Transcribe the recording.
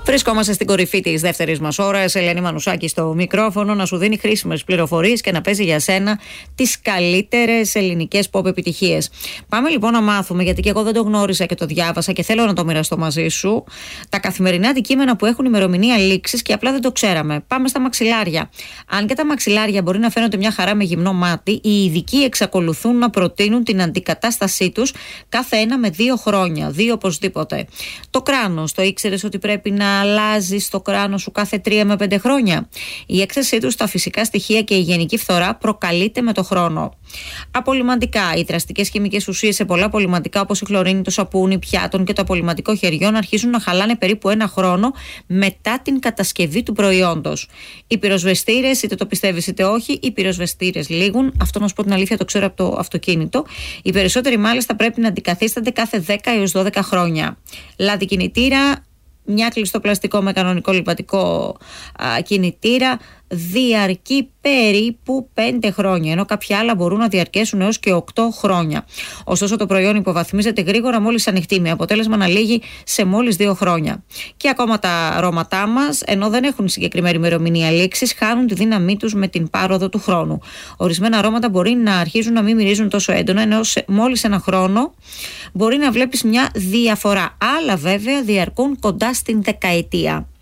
Βρισκόμαστε στην κορυφή της δεύτερης μας ώρας. Ελένη Μανουσάκη στο μικρόφωνο να σου δίνει χρήσιμες πληροφορίες και να παίζει για σένα τις καλύτερες ελληνικές pop επιτυχίες. Πάμε λοιπόν να μάθουμε, γιατί και εγώ δεν το γνώρισα και το διάβασα και θέλω να το μοιραστώ μαζί σου, τα καθημερινά αντικείμενα που έχουν ημερομηνία λήξης και απλά δεν το ξέραμε. Πάμε στα μαξιλάρια. Αν και τα μαξιλάρια μπορεί να φαίνονται μια χαρά με γυμνό μάτι, οι ειδικοί εξακολουθούν να προτείνουν την αντικατάστασή τους κάθε 1 με 2 χρόνια. 2 οπωσδήποτε. Το κράνος, το ήξερες ότι πρέπει να αλλάζεις το κράνος σου κάθε 3 με 5 χρόνια? Η έκθεσή του στα φυσικά στοιχεία και η γενική φθορά προκαλείται με το χρόνο. Απολυμαντικά. Οι δραστικές χημικές ουσίες σε πολλά απολυμαντικά, όπως η χλωρίνη, το σαπούνι πιάτων και το απολυμαντικό χεριών, αρχίζουν να χαλάνε περίπου 1 χρόνο μετά την κατασκευή του προϊόντος. Οι πυροσβεστήρες, είτε το πιστεύεις είτε όχι, οι πυροσβεστήρες λήγουν. Αυτό, να σου πω την αλήθεια, το ξέρω από το αυτοκίνητο. Οι περισσότεροι μάλιστα πρέπει να αντικαθίστανται κάθε 10 έως 12 χρόνια. Λάδι κινητήρα, μια κλειστό πλαστικό με κανονικό λιπατικό κινητήρα διαρκεί περίπου 5 χρόνια, ενώ κάποια άλλα μπορούν να διαρκέσουν έως και 8 χρόνια. Ωστόσο, το προϊόν υποβαθμίζεται γρήγορα μόλις ανοιχτεί, με αποτέλεσμα να λύγει σε μόλις 2 χρόνια. Και ακόμα τα αρώματά μας, ενώ δεν έχουν συγκεκριμένη ημερομηνία λήξης, χάνουν τη δύναμή τους με την πάροδο του χρόνου. Ορισμένα αρώματα μπορεί να αρχίζουν να μην μυρίζουν τόσο έντονα, ενώ μόλις 1 χρόνο μπορεί να βλέπεις μια διαφορά. Άλλα βέβαια διαρκούν κοντά στην 10ετία.